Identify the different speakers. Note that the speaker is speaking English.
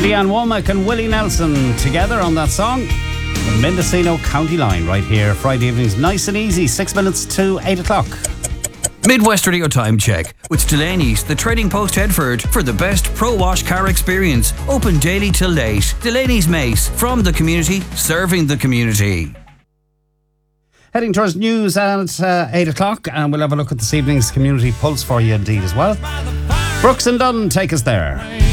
Speaker 1: Leanne Womack and Willie Nelson together on that song. The Mendocino County Line right here. Friday evenings, nice and easy. 6 minutes to 8 o'clock.
Speaker 2: Midwest Radio Time Check with Delaney's, the Trading Post Headford, for the best pro-wash car experience. Open daily till late. Delaney's Mace, from the community, serving the community.
Speaker 1: Heading towards news at 8 o'clock, and we'll have a look at this evening's Community Pulse for you indeed as well. Brooks and Dunn take us there.